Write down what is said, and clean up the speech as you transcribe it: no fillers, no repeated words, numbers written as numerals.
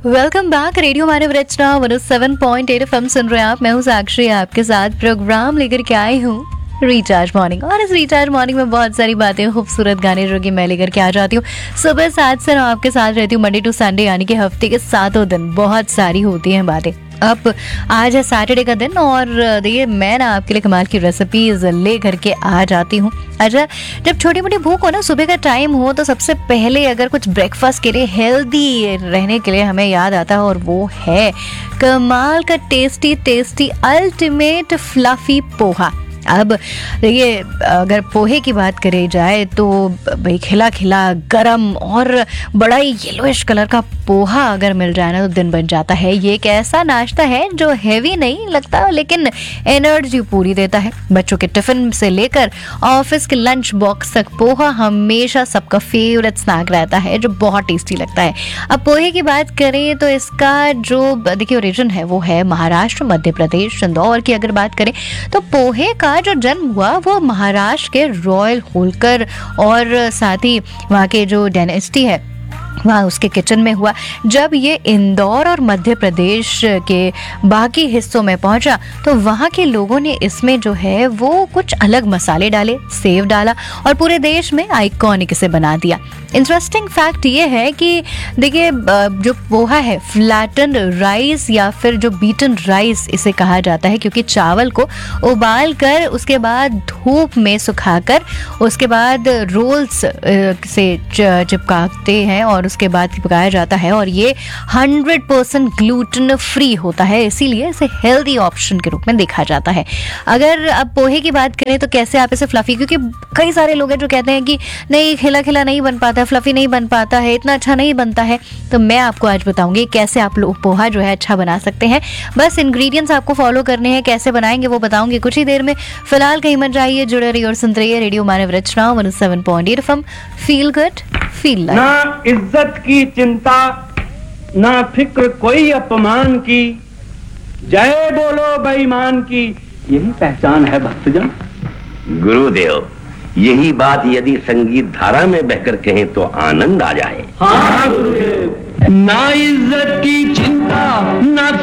Welcome back. Radio मानव रचना 107.8 FM सुन रहे हैं आप। मैं हूँ साक्षी, आपके साथ प्रोग्राम लेकर के आई हूँ रिचार्ज मॉर्निंग। और इस रिचार्ज मॉर्निंग में बहुत सारी बातें, खूबसूरत गाने जो कि मैं लेकर के आ जाती हूँ। सुबह 7 से 9 आपके साथ रहती हूँ, मंडे टू संडे, यानी कि हफ्ते के 7 दिन बहुत सारी होती हैं बातें। अब आज है सैटरडे का दिन और देखिए मैं ना आपके लिए कमाल की रेसिपीज ले करके आ जाती हूँ। अच्छा, जब छोटी मोटी भूख हो ना, सुबह का टाइम हो, तो सबसे पहले अगर कुछ ब्रेकफास्ट के लिए हेल्दी रहने के लिए हमें याद आता है, और वो है कमाल का tasty tasty ultimate fluffy poha. अब देखिए, अगर पोहे की बात करी जाए तो भाई खिला खिला गरम और बड़ा ही येलोइश कलर का पोहा अगर मिल जाए ना तो दिन बन जाता है। ये एक ऐसा नाश्ता है जो हैवी नहीं लगता लेकिन एनर्जी पूरी देता है। बच्चों के टिफिन से लेकर ऑफिस के लंच बॉक्स तक पोहा हमेशा सबका फेवरेट स्नैक रहता है, जो बहुत टेस्टी लगता है। अब पोहे की बात करें तो इसका जो देखिए ओरिजिन है वो है महाराष्ट्र, मध्य प्रदेश, इंदौर की अगर बात करें तो पोहे का जो जन्म हुआ वो महाराष्ट्र के रॉयल होलकर और साथ ही वहाँ के जो डायनेस्टी है वहाँ उसके किचन में हुआ। जब ये इंदौर और मध्य प्रदेश के बाकी हिस्सों में पहुंचा तो वहाँ के लोगों ने इसमें जो है वो कुछ अलग मसाले डाले, सेव डाला और पूरे देश में आइकॉनिक इसे बना दिया। इंटरेस्टिंग फैक्ट ये है कि देखिए जो पोहा है फ्लैटन राइस या फिर जो बीटन राइस इसे कहा जाता है, क्योंकि चावल को उबाल कर उसके बाद धूप में सुखाकर उसके बाद रोल्स से चिपकाते हैं और उसके बाद पकाया जाता है। और ये 100% ग्लूटेन फ्री होता है, इसीलिए इसे हेल्दी ऑप्शन के रूप में देखा जाता है। अगर अब पोहे की बात करें तो कैसे आप इसे फ्लफी, क्योंकि कई सारे लोग हैं जो कहते हैं कि नहीं खिला खिला नहीं बन पाता, फ्लफी नहीं बन पाता है, इतना अच्छा नहीं बनता है, तो मैं आपको आज बताऊंगी कैसे आप लोग पोहा जो है अच्छा बना सकते हैं। बस इंग्रेडिएंट्स आपको फॉलो करने हैं, कैसे बनाएंगे वो बताऊंगी कुछ ही देर में। फिलहाल कहीं मत जाइए, जुड़े रहिए और सुनते रहिए रेडियो मानव रचना 107.8 FM। Feel good feel like. ना इज्जत की चिंता, ना फिक्र कोई अपमान की, जय बोलो बेईमान की, यही पहचान है भक्तजन। गुरुदेव, यही बात यदि संगीत धारा में बहकर कहें तो आनंद आ जाए। हाँ गुरुदेव। ना इज्जत की चिंता, ना